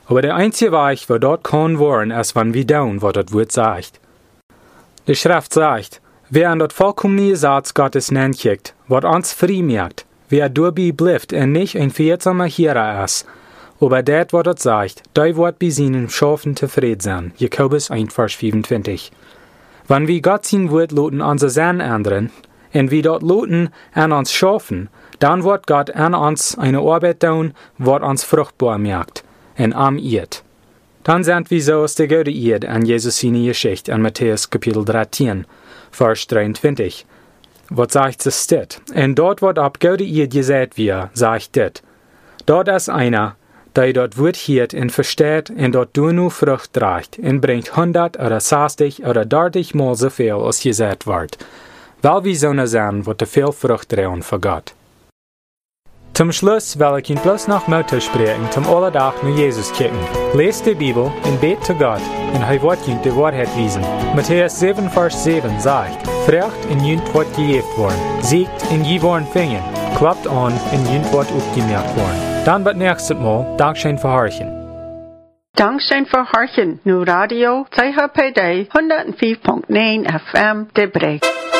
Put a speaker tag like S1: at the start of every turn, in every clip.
S1: Aber der einzige Weg, wo dort kann worden, ist, wenn wir tun, was das Wort sagt. Die Schrift sagt, wer an das vollkommene Satz Gottes nachkickt, was uns frei macht, wer dabei bleibt und nicht ein viersamer Hörer ist, aber das, was das sagt, der wird bei seinen Schafen zufrieden sein. Jakobus 1, Vers 25. Wenn wir Gott sein Wort loten unser Sein ändern, und wir dort loten an uns schaffen, dann wird Gott an uns eine Arbeit tun, was uns fruchtbar macht und am Eid. Dann sind wir so aus der gute Eid an Jesus seine Geschichte an Matthäus Kapitel 13, Vers 23. Was sagt es dit? Und dort wird ab gute Eid gesagt wir, sagt dit. Dort ist einer, der dort Wort hört und versteht und dort du nur Frucht trägt und bringt 100 oder 60 oder 30 Mal so viel, als gesagt wird. Weil wir so sein, wird viel Frucht tragen für Gott. Zum Schluss will ich Ihnen bloß noch Motto sprechen, zum Allerdach nur Jesus kicken. Lest die Bibel und bet zu Gott, und er wird Ihnen die Wahrheit wiesen. Matthäus 7, Vers 7 sagt, Frecht und Jünt wird gejäft worden, siegt und je worden fingen, klappt an und Jünt wird aufgemerkt worden. Dann wird nächstes Mal Dankeschön für Horchen.
S2: Dankeschön für Horchen, nu Radio CHPD 104.9 FM Debrecen.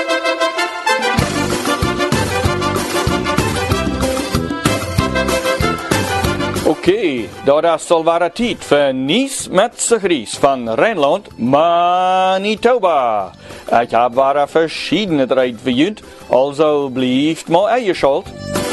S3: Oké, dat is alweer tijd voor Nies met z'n Gries van Rijnland, Manitoba. Ik heb waar verschillende tijd verjunt, also blijft maar eingeschaltet.